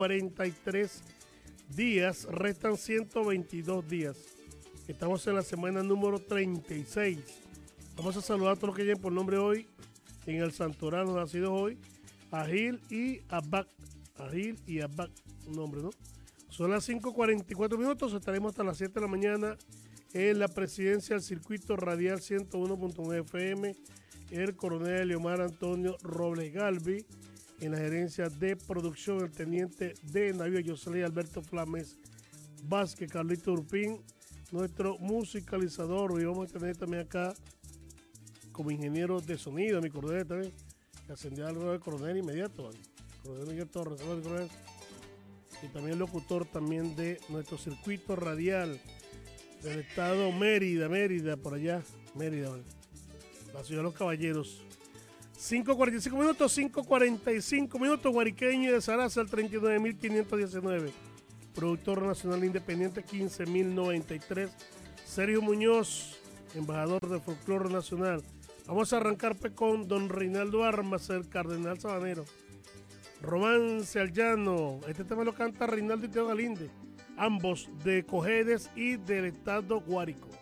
43 días, restan 122 días. Estamos en la semana número 36. Vamos a saludar a todos los que llegan por nombre hoy en el santoral nacidos hoy. Agil y Abac. Agil y Abac, un nombre, ¿no? Son las 5:44 minutos, estaremos hasta las 7 de la mañana en la presidencia del circuito radial 101.9 FM, el coronel Leomar Antonio Robles Galvi, en la gerencia de producción, el teniente de navío José Alberto Flames Vázquez, Carlito Urpín, nuestro musicalizador, y vamos a tener también acá como ingeniero de sonido, mi coronel también, que ascendió al grado de coronel inmediato, ¿vale? Coronel Miguel Torres, ¿sabes, coronel? Y también locutor también de nuestro circuito radial del estado Mérida, por allá, Mérida, ¿vale? La ciudad de los caballeros. 5:45 minutos, Guariqueño de Sarasa, el 39.519. Productor nacional independiente, 15.093. Sergio Muñoz, embajador de folclore nacional. Vamos a arrancar con don Reinaldo Armas, el cardenal sabanero. Romance al llano, este tema lo canta Reinaldo y Teo Galinde, ambos de Cojedes y del estado Guárico.